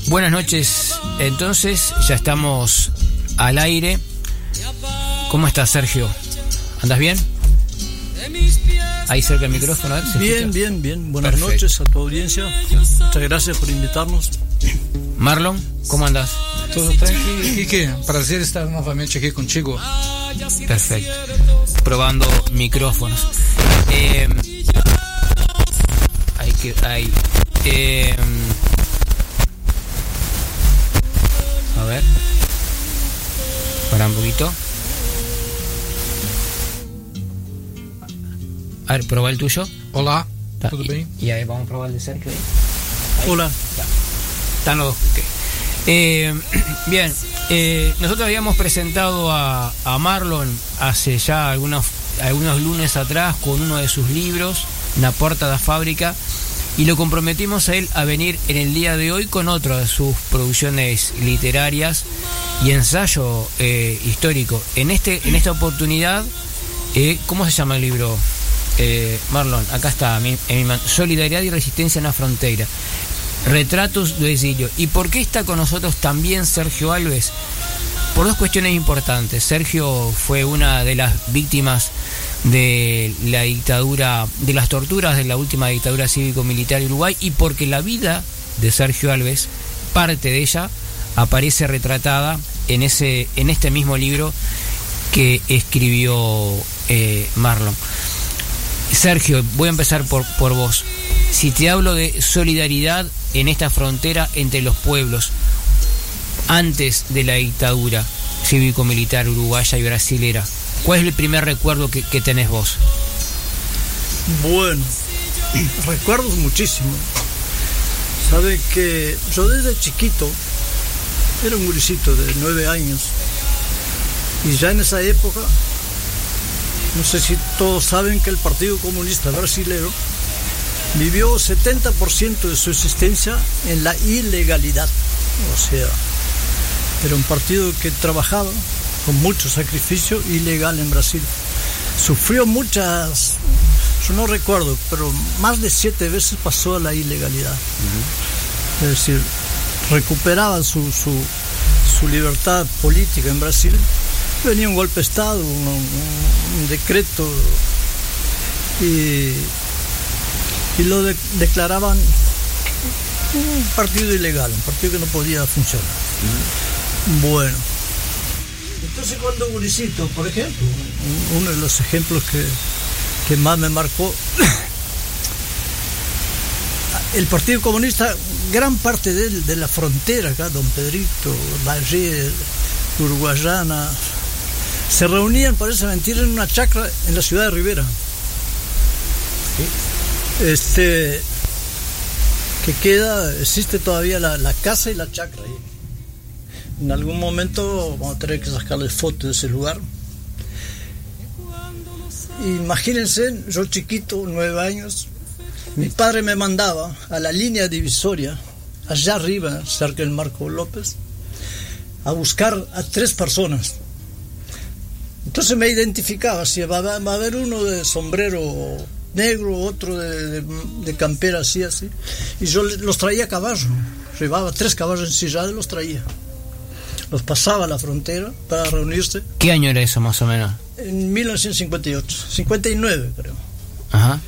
Buenas noches, entonces ya estamos al aire. ¿Cómo estás, Sergio? ¿Andas bien? Ahí cerca del micrófono, a ver, ¿se escucha? Bien. Buenas Perfecto. noches a tu audiencia. Muchas gracias por invitarnos. Marlon, ¿cómo andas? Todo tranquilo, Quique. Prazer estar novamente aquí contigo. Perfecto. Probando micrófonos. A ver. Para un poquito. A ver, prueba el tuyo. Olá, Ta- tudo bem? Y ahí vamos a probar el de Sergio. Hola. Están los dos. Ok. Bien, nosotros habíamos presentado a Marlon hace ya algunos lunes atrás con uno de sus libros, La Porta da Fábrica, y lo comprometimos a él a venir en el día de hoy con otra de sus producciones literarias y ensayo histórico. En esta oportunidad, ¿cómo se llama el libro, Marlon? Acá está, en mi mano. Solidaridad y Resistencia en la Frontera. Retratos do Exilio. ¿Y por qué está con nosotros también Sergio Alves? Por dos cuestiones importantes. Sergio fue una de las víctimas de la dictadura, de las torturas de la última dictadura cívico-militar de Uruguay, y porque la vida de Sergio Alves, parte de ella, aparece retratada en este mismo libro que escribió Marlon. Sergio, voy a empezar por vos. Si te hablo de solidaridad en esta frontera entre los pueblos, antes de la dictadura cívico-militar uruguaya y brasilera, ¿cuál es el primer recuerdo que tenés vos? Bueno, recuerdos muchísimo. Sabe que yo desde chiquito era un gurisito de 9 años y ya en esa época, no sé si todos saben que el Partido Comunista Brasilero vivió 70% de su existencia en la ilegalidad. O sea, era un partido que trabajaba con mucho sacrificio ilegal en Brasil. Sufrió muchas, yo no recuerdo, pero más de 7 veces pasó a la ilegalidad. Es decir, recuperaban su libertad política en Brasil. Venía un golpe de Estado, un decreto, y lo declaraban un partido ilegal, un partido que no podía funcionar. Bueno, entonces cuando gurisito, por ejemplo, uno de los ejemplos que más me marcó, el Partido Comunista, gran parte de la frontera acá, Don Pedrito, Valle, Uruguayana, se reunían, parece mentira, en una chacra en la ciudad de Rivera. Que existe todavía la casa y la chacra ahí. En algún momento vamos a tener que sacarle fotos de ese lugar. Imagínense, yo chiquito, 9 años, mi padre me mandaba a la línea divisoria, allá arriba, cerca del Marco López, a buscar a 3 personas. Entonces me identificaba, si va a haber uno de sombrero negro, otro de campera así, y yo los traía a caballo, llevaba 3 caballos ensillados y los traía, los pasaba a la frontera para reunirse. ¿Qué año era eso más o menos? En 1958, 59 creo. Ajá.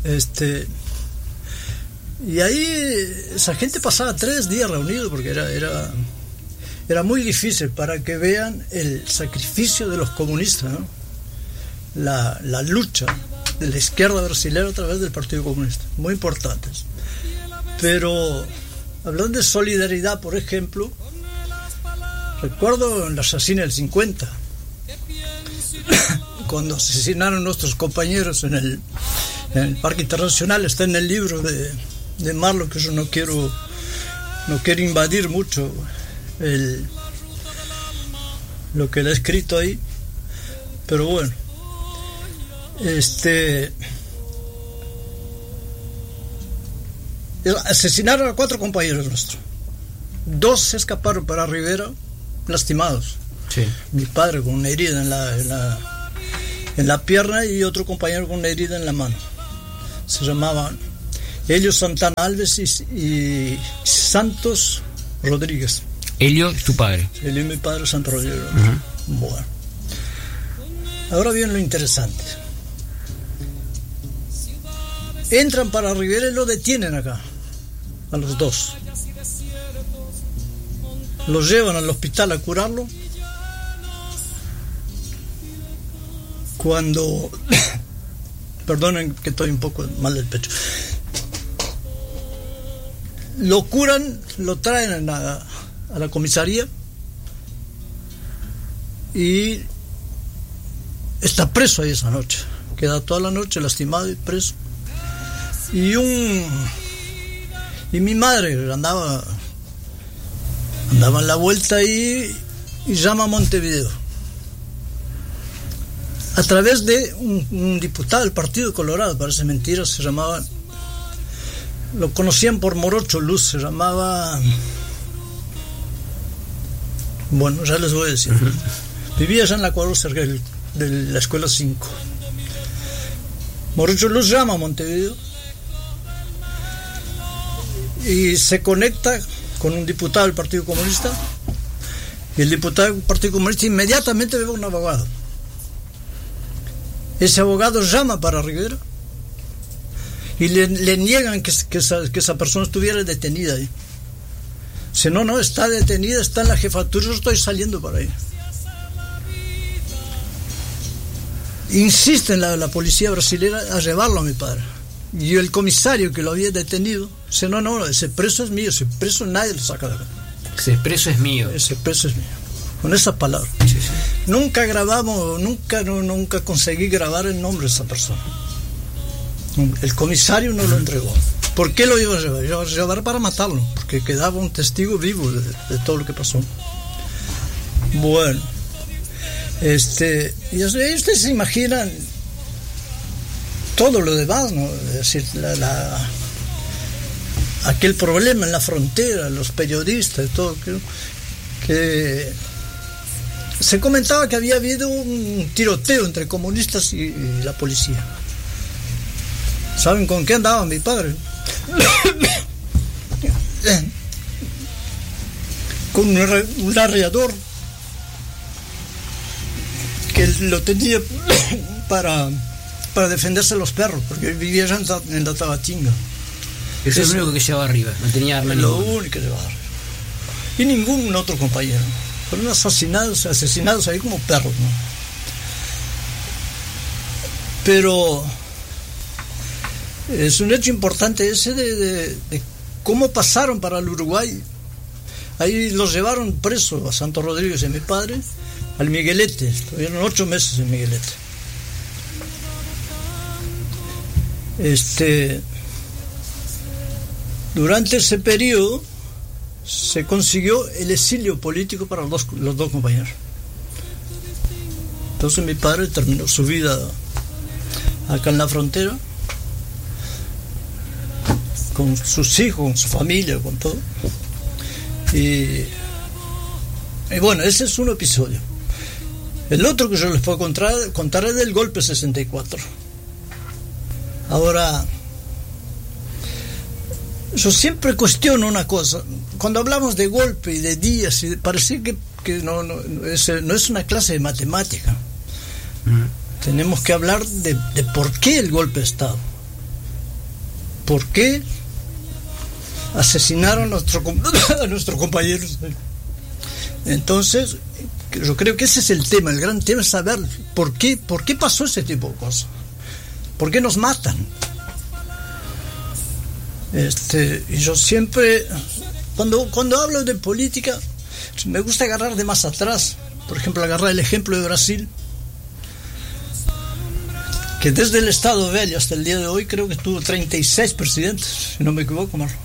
Y ahí esa gente pasaba 3 días reunidos, porque era muy difícil, para que vean el sacrificio de los comunistas, ¿no? La lucha de la izquierda brasileña a través del Partido Comunista, muy importantes. Pero hablando de solidaridad, por ejemplo, recuerdo en la asesina del 50, cuando asesinaron a nuestros compañeros en el Parque Internacional. Está en el libro de Marlon, que yo no quiero invadir mucho lo que él ha escrito ahí, pero bueno, asesinaron a 4 compañeros nuestros. 2 se escaparon para Rivera lastimados. Sí. Mi padre con una herida en la pierna y otro compañero con una herida en la mano. Se llamaban Elio Santana Alves y Santos Rodríguez. Elio, tu padre. Elio y mi padre, Santo Rodríguez. Bueno. Ahora viene lo interesante. Entran para Rivera y lo detienen acá, a los dos. Los llevan al hospital a curarlo. Cuando... Perdonen que estoy un poco mal del pecho. Lo curan, lo traen a la comisaría y está preso ahí esa noche. Queda toda la noche lastimado y preso. Y mi madre andaba en la vuelta ahí y llama a Montevideo a través de un diputado del Partido Colorado, parece mentira, se llamaba, lo conocían por Morocho Luz, se llamaba, bueno, ya les voy a decir. Vivía allá en la Ecuador, cerca de la escuela 5. Morocho Luz llama a Montevideo y se conecta con un diputado del Partido Comunista, y el diputado del Partido Comunista inmediatamente ve a un abogado. Ese abogado llama para Rivera y le niegan que esa persona estuviera detenida ahí. Dice, no, está detenida, está en la jefatura, yo estoy saliendo para ahí. Insiste en la policía brasileña a llevarlo a mi padre. Y el comisario que lo había detenido dice, no, ese preso es mío, ese preso nadie lo saca de acá. Ese preso es mío. Ese preso es mío. Con esas palabras. Sí. Nunca grabamos, nunca conseguí grabar el nombre de esa persona. El comisario no lo entregó. ¿Por qué lo iba a llevar? Iba a llevar para matarlo, porque quedaba un testigo vivo de todo lo que pasó. Bueno, y ustedes se imaginan todo lo demás, ¿no? Es decir, aquel problema en la frontera, los periodistas, todo que se comentaba que había habido un tiroteo entre comunistas y la policía. ¿Saben con qué andaba mi padre? Con un arreador que lo tenía para defenderse de los perros, porque vivía allá en la Tabatinga. Eso es lo único que llevaba arriba, no tenía arma lo ninguna. único que llevaba arriba. Y ningún otro compañero. Fueron asesinados ahí como perros, ¿no? Pero es un hecho importante ese de cómo pasaron para el Uruguay. Ahí los llevaron presos a Santo Rodríguez y a mi padre al Miguelete. Estuvieron 8 meses en Miguelete. Durante ese periodo se consiguió el exilio político para los dos compañeros. Entonces mi padre terminó su vida acá en la frontera, con sus hijos, con su familia, con todo. Y bueno, ese es un episodio. El otro que yo les puedo contar es del golpe 64. Ahora, yo siempre cuestiono una cosa. Cuando hablamos de golpe y de días, parece que no es una clase de matemática. Tenemos que hablar de por qué el golpe de Estado. ¿Por qué asesinaron a nuestros compañeros? Entonces, yo creo que ese es el tema. El gran tema es saber por qué pasó ese tipo de cosas. ¿Por qué nos matan? Y yo siempre, cuando hablo de política, me gusta agarrar de más atrás. Por ejemplo, agarrar el ejemplo de Brasil, que desde el Estado Velho hasta el día de hoy creo que tuvo 36 presidentes, si no me equivoco, Marlon.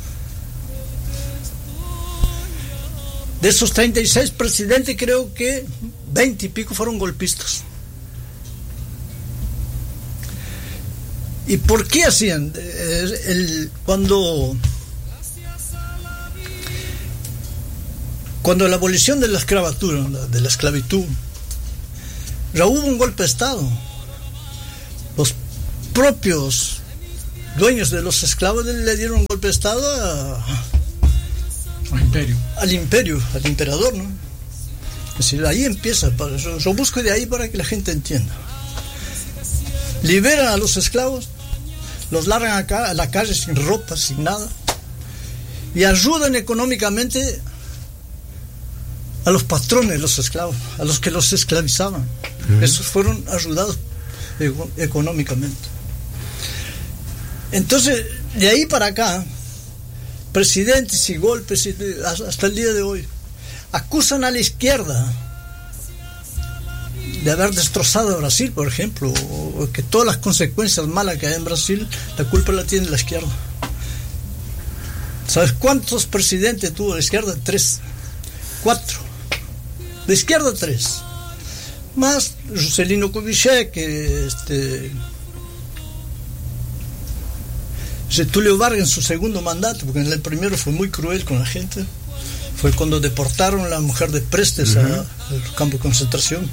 De esos 36 presidentes creo que 20 y pico fueron golpistas. ¿Y por qué hacían? Cuando la abolición de la esclavatura, de la esclavitud, ya hubo un golpe de Estado. Los propios dueños de los esclavos le dieron un golpe de Estado al imperio, al emperador, ¿no? Es decir, ahí empieza, yo busco de ahí para que la gente entienda. Liberan a los esclavos, los largan acá a la calle sin ropa, sin nada, y ayudan económicamente a los patrones, los esclavos, a los que los esclavizaban. Esos fueron ayudados económicamente. Entonces, de ahí para acá, presidentes y golpes hasta el día de hoy acusan a la izquierda de haber destrozado a Brasil, por ejemplo, o que todas las consecuencias malas que hay en Brasil, la culpa la tiene la izquierda. ¿Sabes cuántos presidentes tuvo la izquierda? 3, 4. De izquierda 3. Más Juscelino Kubitschek, Getúlio Vargas en su segundo mandato, porque en el primero fue muy cruel con la gente. Fue cuando deportaron a la mujer de Prestes al campo de concentración.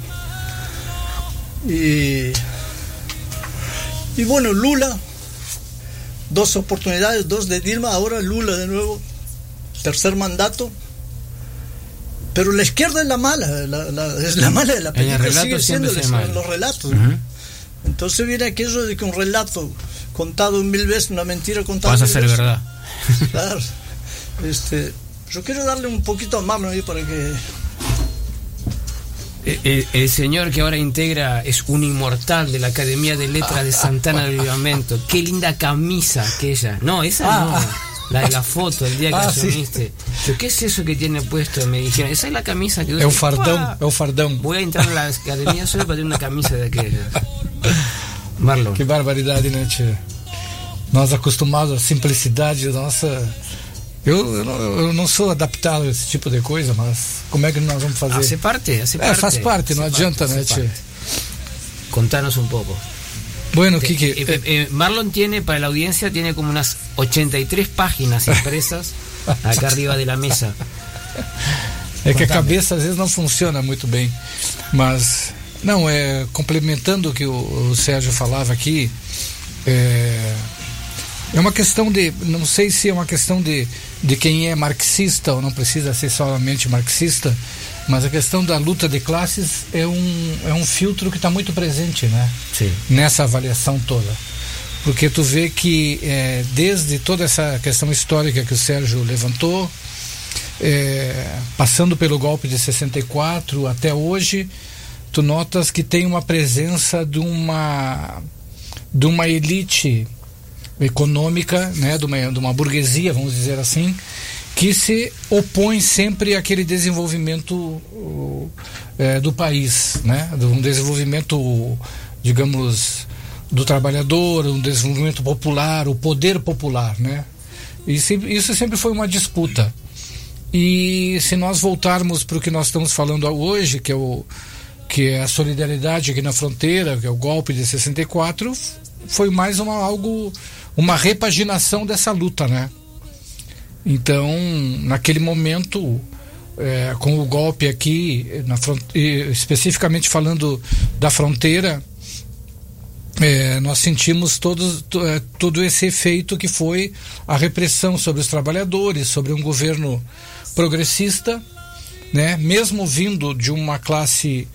Y bueno, Lula, 2 oportunidades, 2 de Dilma, ahora Lula de nuevo, tercer mandato. Pero la izquierda es la mala, es la mala de la película, sigue siendo en los relatos. Entonces viene aquello de que un relato contado 1000 veces, una mentira contada pasa a ser verdad. Claro. Yo quiero darle un poquito a Marlon ahí para que... El señor que ahora integra es un inmortal de la Academia de Letras de Santana del Livramento. Qué linda camisa aquella. No, esa no. La de la foto, el día que asumiste. Sí. ¿Qué es eso que tiene puesto? Me dijeron, esa es la camisa que... Es un fardón. Voy a entrar a la academia solo para tener una camisa de aquella. Marlon. Que barbaridade, né, tia? Nós acostumados à simplicidade nossa... Eu não sou adaptado a esse tipo de coisa, mas como é que nós vamos fazer? Hace parte. Faz parte, não adianta, né, tia? Contanos un poco. Bueno, Kiki, Marlon tiene, para la audiencia, tiene como unas 83 páginas impresas acá arriba de la mesa. É que a cabeça às vezes não funciona muito bem, mas não, complementando o que o Sérgio falava aqui, é uma questão de, não sei se é uma questão de quem é marxista ou não precisa ser somente marxista, mas a questão da luta de classes é um filtro que está muito presente, né? Sim. Nessa avaliação toda. Porque tu vê que desde toda essa questão histórica que o Sérgio levantou, passando pelo golpe de 64 até hoje, tu notas que tem uma presença de uma elite econômica, né? de uma burguesia, vamos dizer assim, que se opõe sempre àquele desenvolvimento do país, né? Um desenvolvimento, digamos, do trabalhador, um desenvolvimento popular, o poder popular, né? Isso sempre foi uma disputa. E se nós voltarmos para o que nós estamos falando hoje, que é a solidariedade aqui na fronteira, que é o golpe de 64, foi mais uma repaginação dessa luta, né? Então, naquele momento, com o golpe aqui, especificamente falando da fronteira, nós sentimos todo esse efeito que foi a repressão sobre os trabalhadores, sobre um governo progressista, né? Mesmo vindo de uma classe,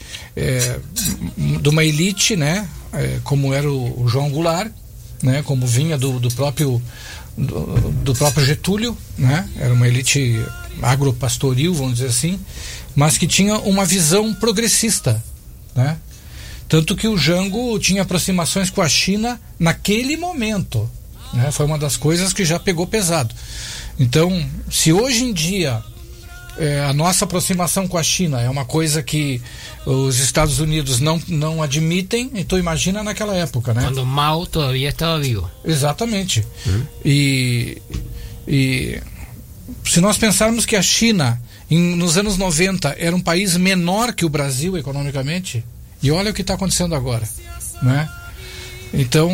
de uma elite, né? Como era o João Goulart, né? Como vinha do próprio Getúlio, né? Era uma elite agropastoril, vamos dizer assim, mas que tinha uma visão progressista, né? Tanto que o Jango tinha aproximações com a China naquele momento, né? Foi uma das coisas que já pegou pesado. Então, se hoje em dia a nossa aproximação com a China é uma coisa que os Estados Unidos não admitem, então imagina naquela época, né? Quando Mao todavía estava vivo. Exatamente. E se nós pensarmos que a China nos anos 90 era um país menor que o Brasil economicamente, e olha o que está acontecendo agora, né? Então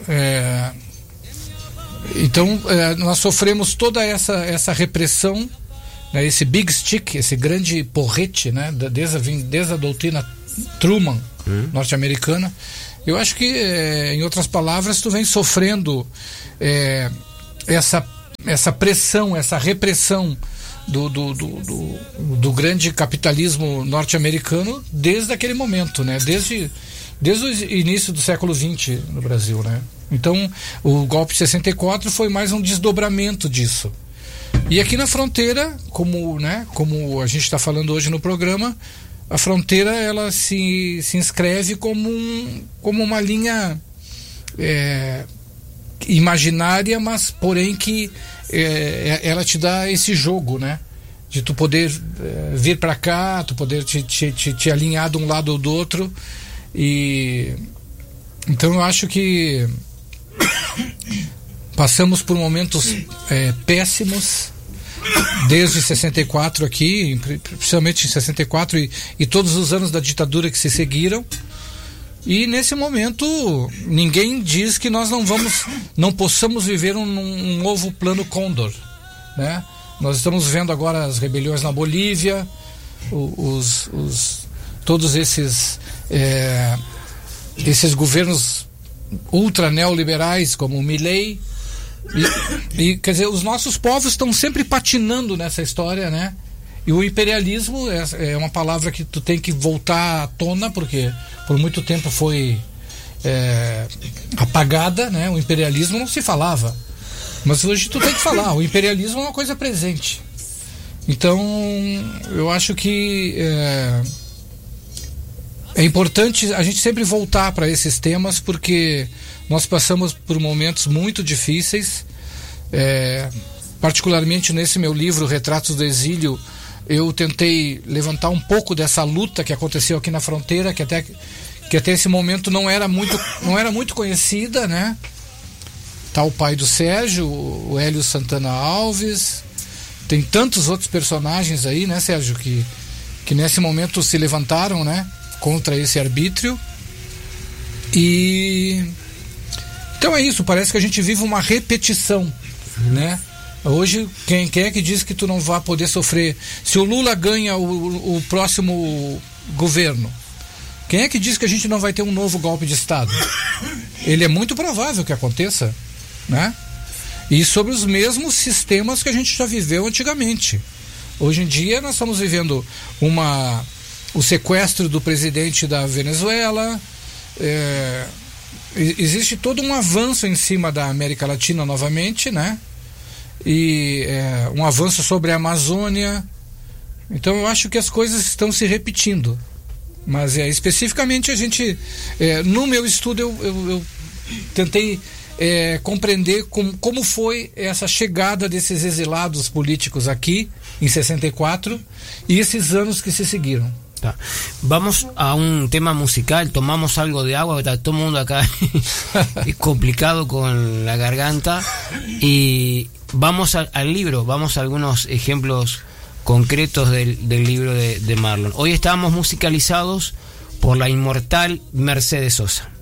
nós sofremos toda essa repressão, né, esse big stick, esse grande porrete, né, desde a doutrina Truman norte-americana. Eu acho que, em outras palavras, tu vem sofrendo essa pressão, essa repressão do grande capitalismo norte-americano desde aquele momento, né? Desde o início do século XX no Brasil, né? Então, o golpe de 64 foi mais um desdobramento disso. E aqui na fronteira, como a gente está falando hoje no programa, a fronteira ela se inscreve como uma linha imaginária, mas porém que ela te dá esse jogo, né? De tu poder vir para cá, tu poder te alinhar de um lado ou do outro. E então eu acho que passamos por momentos péssimos desde 64 aqui, principalmente em 64 e todos os anos da ditadura que se seguiram. E nesse momento ninguém diz que nós não possamos viver um novo plano Condor, né? Nós estamos vendo agora as rebeliões na Bolívia, todos esses governos ultra neoliberais como o Milei, e quer dizer, os nossos povos estão sempre patinando nessa história, né? E o imperialismo é uma palavra que tu tem que voltar à tona, porque por muito tempo foi apagada, né? O imperialismo não se falava, mas hoje tu tem que falar. O imperialismo é uma coisa presente. Então eu acho que é importante a gente sempre voltar para esses temas, porque nós passamos por momentos muito difíceis. Particularmente nesse meu livro Retratos do Exílio, eu tentei levantar um pouco dessa luta que aconteceu aqui na fronteira, que até esse momento não era muito conhecida, né? Tá o pai do Sérgio, o Hélio Santana Alves, tem tantos outros personagens aí, né, Sérgio, que nesse momento se levantaram, né, contra esse arbítrio. E então é isso, parece que a gente vive uma repetição, né? Hoje, quem é que diz que tu não vai poder sofrer? Se o Lula ganha o próximo governo, quem é que diz que a gente não vai ter um novo golpe de Estado? Ele é muito provável que aconteça, né? E sobre os mesmos sistemas que a gente já viveu antigamente. Hoje em dia nós estamos vivendo o sequestro do presidente da Venezuela, existe todo um avanço em cima da América Latina novamente, né? E um avanço sobre a Amazônia. Então eu acho que as coisas estão se repetindo, mas especificamente a gente no meu estudo eu tentei compreender como foi essa chegada desses exilados políticos aqui em 64 e esses anos que se seguiram. Tá. Vamos a un tema musical, tomamos algo de agua, está todo el mundo acá es complicado con la garganta, y vamos al libro, vamos a algunos ejemplos concretos del libro de Marlon. Hoy estábamos musicalizados por la inmortal Mercedes Sosa.